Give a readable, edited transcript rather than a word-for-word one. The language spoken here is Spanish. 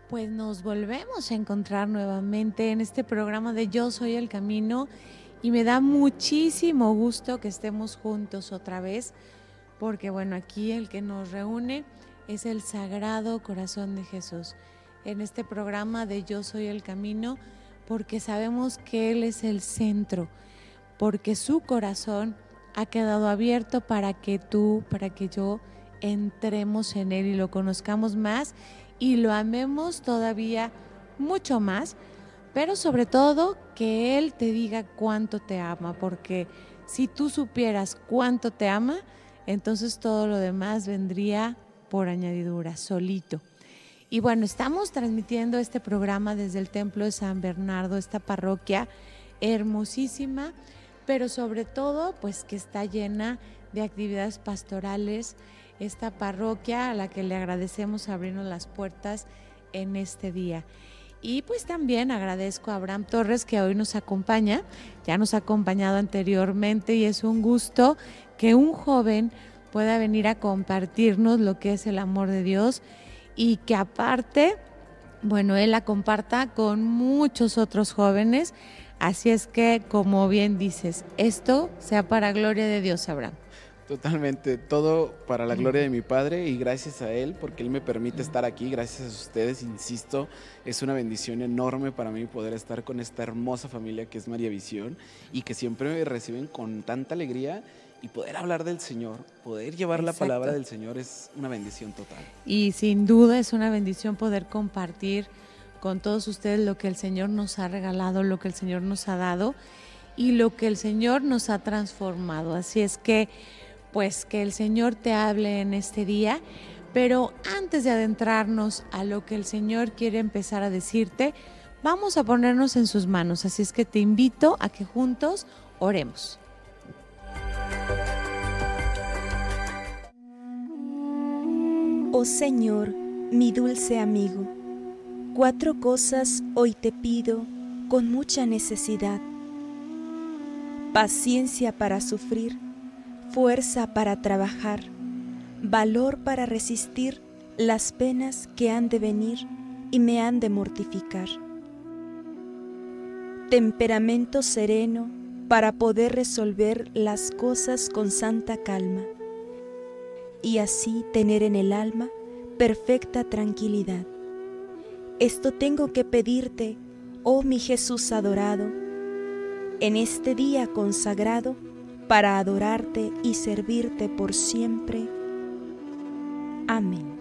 Pues nos volvemos a encontrar nuevamente en este programa de Yo Soy el Camino y me da muchísimo gusto que estemos juntos otra vez, porque bueno, aquí el que nos reúne es el Sagrado Corazón de Jesús. En este programa de Yo Soy el Camino, porque sabemos que Él es el centro, porque su corazón ha quedado abierto para que tú, para que yo entremos en Él y lo conozcamos más y lo amemos todavía mucho más, pero sobre todo que Él te diga cuánto te ama, porque si tú supieras cuánto te ama, entonces todo lo demás vendría por añadidura, solito. Y bueno, estamos transmitiendo este programa desde el Templo de San Bernardo, esta parroquia hermosísima, pero sobre todo pues que está llena de actividades pastorales, esta parroquia a la que le agradecemos abrirnos las puertas en este día. Y pues también agradezco a Abraham Torres que hoy nos acompaña, ya nos ha acompañado anteriormente y es un gusto que un joven pueda venir a compartirnos lo que es el amor de Dios y que aparte, bueno, él la comparta con muchos otros jóvenes. Así es que, como bien dices, esto sea para gloria de Dios, Abraham. Totalmente, todo para la gloria de mi Padre y gracias a Él porque Él me permite estar aquí, gracias a ustedes, insisto, es una bendición enorme para mí poder estar con esta hermosa familia que es María Visión y que siempre me reciben con tanta alegría y poder hablar del Señor, poder llevar la palabra del Señor es una bendición total. Y sin duda es una bendición poder compartir con todos ustedes lo que el Señor nos ha regalado, lo que el Señor nos ha dado y lo que el Señor nos ha transformado. Así es que pues que el Señor te hable en este día, pero antes de adentrarnos a lo que el Señor quiere empezar a decirte, vamos a ponernos en sus manos, así es que te invito a que juntos oremos. Oh Señor, mi dulce amigo, 4 cosas hoy te pido con mucha necesidad: paciencia para sufrir, fuerza para trabajar, valor para resistir las penas que han de venir y me han de mortificar, temperamento sereno para poder resolver las cosas con santa calma y así tener en el alma perfecta tranquilidad. Esto tengo que pedirte, oh mi Jesús adorado, en este día consagrado para adorarte y servirte por siempre. Amén.